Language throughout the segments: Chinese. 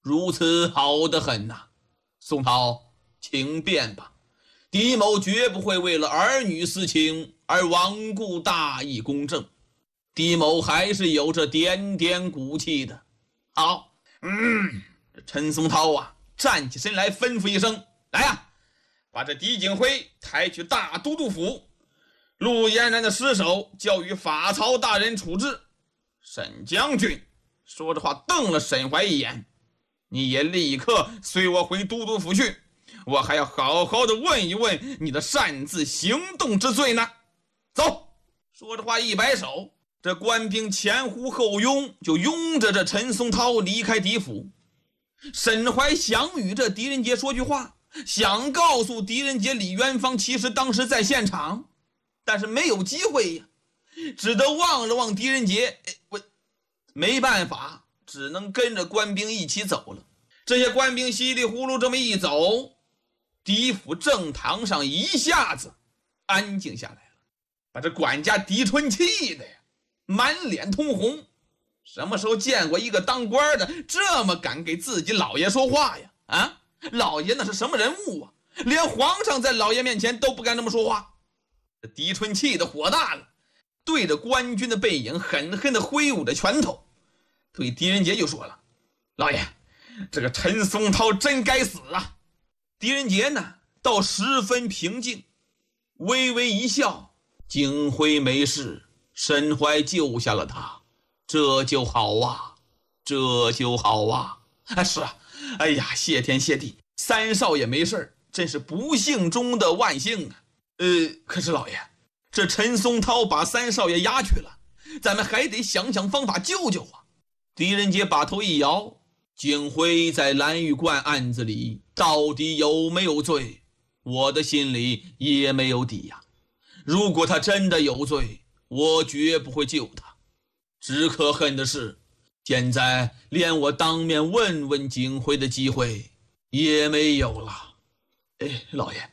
如此好得很呐。宋涛，请便吧。狄某绝不会为了儿女私情而罔顾大义公正。狄某还是有着点点骨气的。好，陈松涛啊，站起身来吩咐一声：来呀，把这狄景辉抬去大都督府，陆延然的尸首交与法曹大人处置。沈将军说着话瞪了沈怀一眼：你也立刻随我回都督府去，我还要好好的问一问你的擅自行动之罪呢。走。说着话一摆手，这官兵前呼后拥，就拥着这陈松涛离开狄府。沈怀想与这狄仁杰说句话，想告诉狄仁杰李元芳其实当时在现场，但是没有机会呀，只得望了望狄仁杰，没办法，只能跟着官兵一起走了。这些官兵稀里糊涂这么一走，狄府正堂上一下子安静下来了，把这管家狄春气的呀满脸通红。什么时候见过一个当官的这么敢给自己老爷说话呀？啊，老爷那是什么人物啊？连皇上在老爷面前都不敢这么说话。这狄春气的火大了，对着官军的背影狠狠地挥舞着拳头，对狄仁杰就说了：老爷，这个陈松涛真该死啊。狄仁杰呢倒十分平静，微微一笑：景辉没事，沈怀救下了他，这就好啊，这就好啊。是啊，哎呀，谢天谢地，三少爷没事，真是不幸中的万幸啊。可是老爷，这陈松涛把三少爷押去了，咱们还得想想方法救救啊。狄仁杰把头一摇：景辉在蓝玉观案子里到底有没有罪，我的心里也没有底呀。如果他真的有罪，我绝不会救他。只可恨的是，现在连我当面问问景辉的机会也没有了。老爷，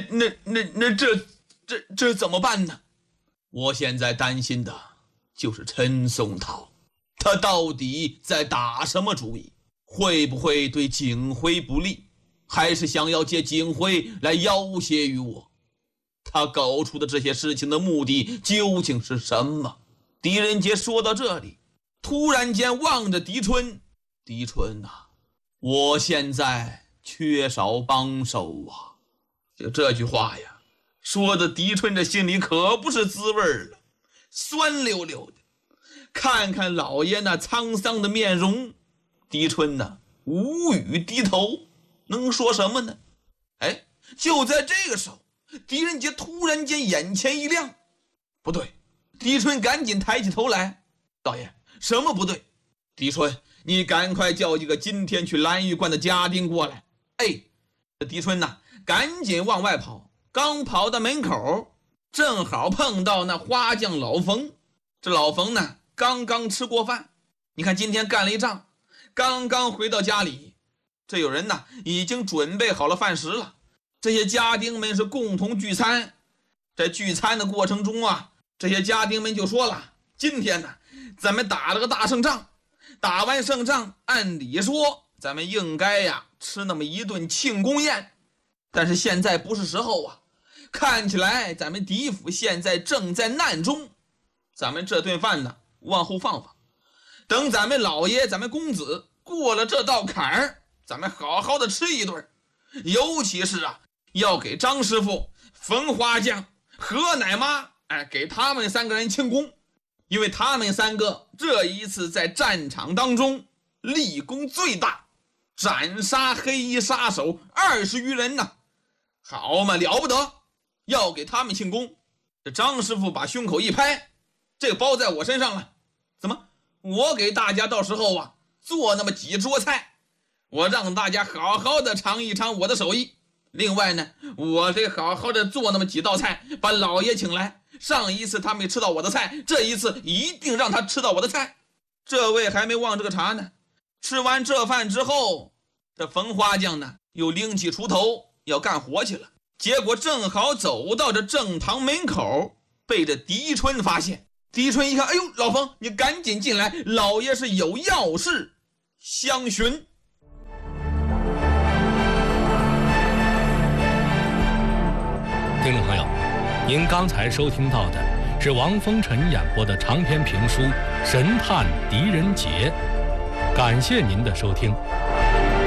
这怎么办呢？我现在担心的就是陈松涛，他到底在打什么主意？会不会对景辉不利？还是想要借景辉来要挟于我？他搞出的这些事情的目的究竟是什么？狄仁杰说到这里，突然间望着狄春：狄春啊，我现在缺少帮手啊。就这句话呀，说的狄春这心里可不是滋味了，酸溜溜的。看看老爷那沧桑的面容，狄春呢无语低头，能说什么呢？就在这个时候，狄仁杰突然间眼前一亮，不对。狄春赶紧抬起头来：老爷，什么不对？狄春，你赶快叫一个今天去蓝玉观的家丁过来。这狄春呢赶紧往外跑，刚跑到门口，正好碰到那花匠老冯。这老冯呢刚刚吃过饭，你看今天干了一仗，刚刚回到家里，这有人呢已经准备好了饭食了。这些家丁们是共同聚餐，在聚餐的过程中啊，这些家丁们就说了：今天呢咱们打了个大胜仗，打完胜仗按理说咱们应该呀吃那么一顿庆功宴，但是现在不是时候啊，看起来咱们狄府现在正在难中，咱们这顿饭呢往后放放，等咱们老爷咱们公子过了这道坎儿，咱们好好的吃一顿。尤其是啊，要给张师傅、冯花匠、何奶妈给他们三个人庆功，因为他们三个这一次在战场当中立功最大，斩杀黑衣杀手20余人呢。好嘛，了不得，要给他们庆功。这张师傅把胸口一拍：这个包在我身上了，怎么我给大家到时候啊做那么几桌菜，我让大家好好的尝一尝我的手艺。另外呢，我得好好的做那么几道菜，把老爷请来。上一次他没吃到我的菜，这一次一定让他吃到我的菜。这位还没忘这个茬呢。吃完这饭之后，这冯花匠呢又拎起锄头要干活去了，结果正好走到这正堂门口，被这狄春发现。狄春一看：哎呦，老冯，你赶紧进来，老爷是有要事相询。 听众朋友，您刚才收听到的是王风尘演播的长篇评书《神探狄仁杰》，感谢您的收听。